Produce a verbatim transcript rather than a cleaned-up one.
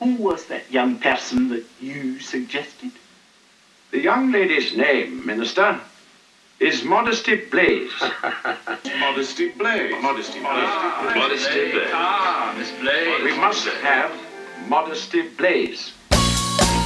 Who was that young person that you suggested? The young lady's name, Minister, is Modesty Blaise. Modesty Blaise. Modesty Blaise. Ah, Modesty Blaise. Ah, Miss Blaise. We must have Modesty Blaise.